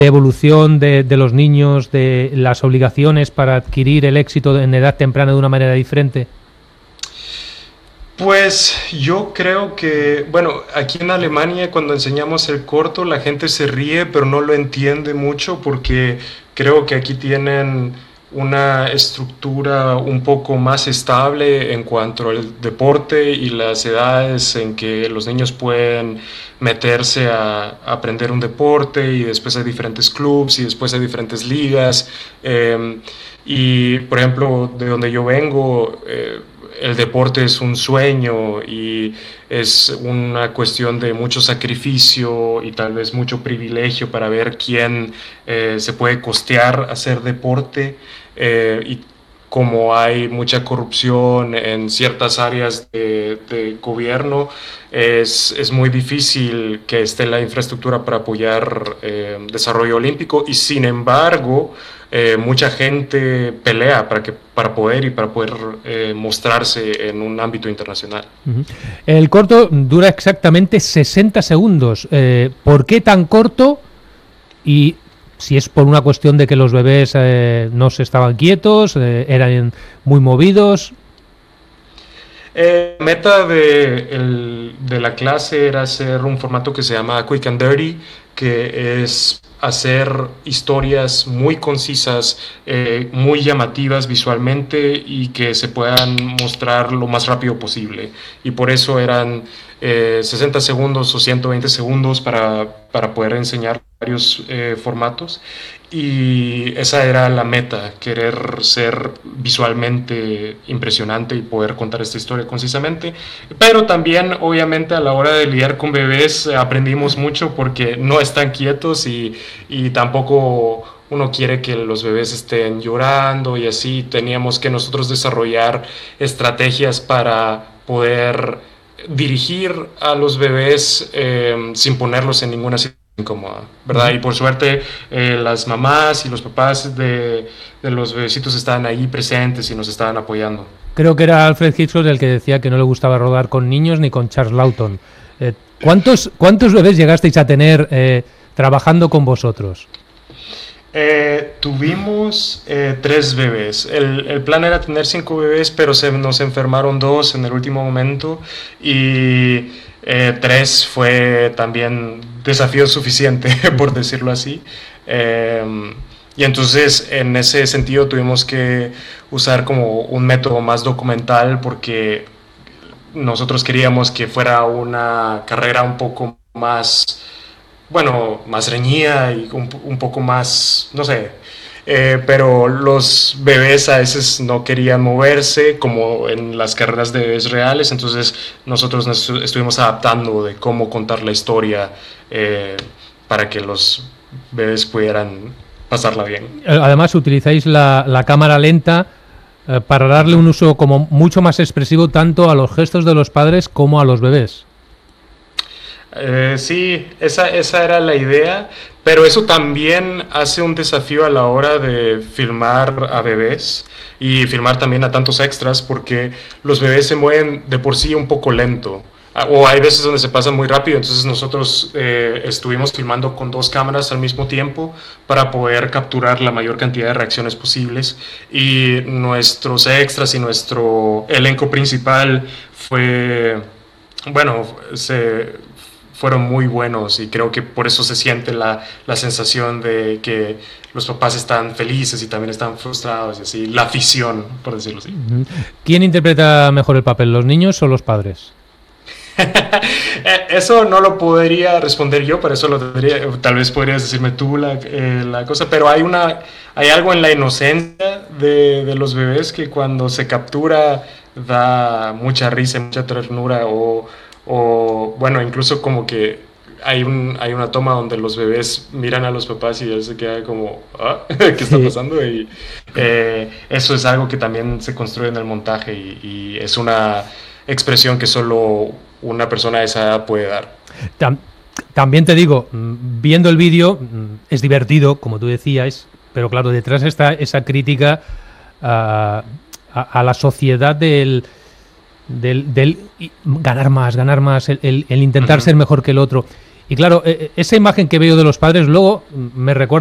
evolución de los niños, de las obligaciones para adquirir el éxito en edad temprana de una manera diferente? Pues yo creo que, bueno, aquí en Alemania cuando enseñamos el corto la gente se ríe pero no lo entiende mucho porque creo que aquí tienen una estructura un poco más estable en cuanto al deporte y las edades en que los niños pueden meterse a aprender un deporte y después hay diferentes clubs y después hay diferentes ligas. Y por ejemplo, de donde yo vengo, el deporte es un sueño y es una cuestión de mucho sacrificio y tal vez mucho privilegio para ver quién se puede costear hacer deporte. Y como hay mucha corrupción en ciertas áreas de gobierno, es muy difícil que esté la infraestructura para apoyar desarrollo olímpico y sin embargo mucha gente pelea para poder mostrarse en un ámbito internacional. Uh-huh. El corto dura exactamente 60 segundos. ¿Por qué tan corto? Y si es por una cuestión de que los bebés no se estaban quietos, eran muy movidos. La meta de la clase era hacer un formato que se llama Quick and Dirty, que es hacer historias muy concisas, muy llamativas visualmente y que se puedan mostrar lo más rápido posible. Y por eso eran 60 segundos o 120 segundos para poder enseñar varios formatos. Y esa era la meta, querer ser visualmente impresionante y poder contar esta historia concisamente. Pero también, obviamente, a la hora de lidiar con bebés aprendimos mucho porque no están quietos y tampoco uno quiere que los bebés estén llorando y así. Teníamos que nosotros desarrollar estrategias para poder dirigir a los bebés sin ponerlos en ninguna situación incómoda, ¿verdad? Y por suerte las mamás y los papás de los bebecitos estaban ahí presentes y nos estaban apoyando. Creo que era Alfred Hitchcock el que decía que no le gustaba rodar con niños ni con Charles Lawton. ¿Cuántos bebés llegasteis a tener trabajando con vosotros? Tuvimos 3 bebés. El plan era tener 5 bebés, pero nos enfermaron 2 en el último momento y 3 fue también desafío suficiente, por decirlo así. Y entonces en ese sentido tuvimos que usar como un método más documental porque nosotros queríamos que fuera una carrera un poco más, bueno, más reñida y un poco más, no sé, pero los bebés a veces no querían moverse como en las carreras de bebés reales, entonces nosotros nos estuvimos adaptando de cómo contar la historia para que los bebés pudieran pasarla bien. Además utilizáis la cámara lenta para darle un uso como mucho más expresivo tanto a los gestos de los padres como a los bebés. Sí, esa era la idea, pero eso también hace un desafío a la hora de filmar a bebés y filmar también a tantos extras porque los bebés se mueven de por sí un poco lento. O hay veces donde se pasa muy rápido, entonces nosotros estuvimos filmando con 2 cámaras al mismo tiempo para poder capturar la mayor cantidad de reacciones posibles y nuestros extras y nuestro elenco principal bueno, fueron muy buenos y creo que por eso se siente la sensación de que los papás están felices y también están frustrados y así, la afición, por decirlo así. ¿Quién interpreta mejor el papel, los niños o los padres? Eso no lo podría responder yo, por eso lo tendría, tal vez podrías decirme tú la cosa, pero hay algo en la inocencia de los bebés que cuando se captura da mucha risa, mucha ternura o bueno, incluso como que hay una toma donde los bebés miran a los papás y él se queda como, ¿ah? ¿Qué está pasando? Y eso es algo que también se construye en el montaje y es una expresión que solo una persona de esa edad puede dar. También te digo, viendo el vídeo es divertido, como tú decías, pero claro, detrás está esa crítica a la sociedad del ganar más, el intentar ser mejor que el otro. Y claro, esa imagen que veo de los padres luego me recuerda